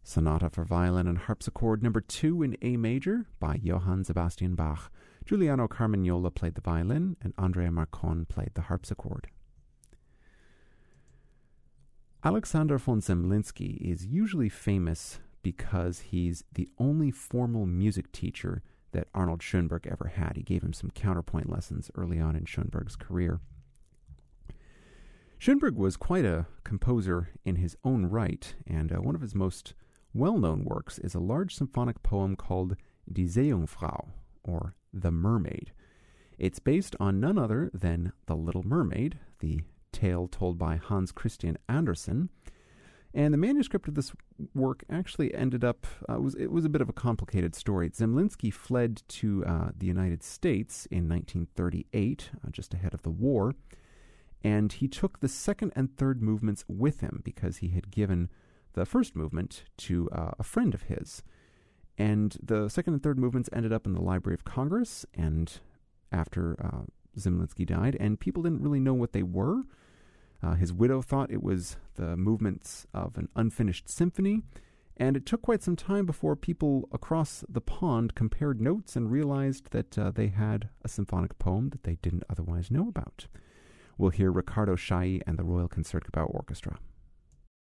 Sonata for Violin and Harpsichord Number 2 in A Major by Johann Sebastian Bach. Giuliano Carmagnola played the violin and Andrea Marcon played the harpsichord. Alexander von Zemlinsky is usually famous because he's the only formal music teacher that Arnold Schoenberg ever had. He gave him some counterpoint lessons early on in Schoenberg's career. Schoenberg was quite a composer in his own right, and one of his most well-known works is a large symphonic poem called Die Seejungfrau, or The Mermaid. It's based on none other than The Little Mermaid, the tale told by Hans Christian Andersen. And the manuscript of this work actually ended up, it was a bit of a complicated story. Zemlinsky fled to the United States in 1938, just ahead of the war, and he took the second and third movements with him because he had given the first movement to a friend of his. And the second and third movements ended up in the Library of Congress, and after Zemlinsky died, and people didn't really know what they were. His widow thought it was the movements of an unfinished symphony, and it took quite some time before people across the pond compared notes and realized that they had a symphonic poem that they didn't otherwise know about. We'll hear Riccardo Chailly and the Royal Concertgebouw Orchestra.